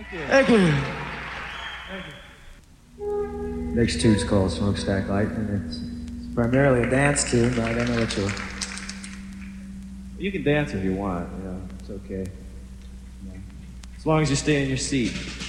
Thank you. Next tune's called Smokestack Light, and it's primarily a dance tune, but I don't know what you'll... You can dance if you want, you know, it's okay. As long as you stay in your seat.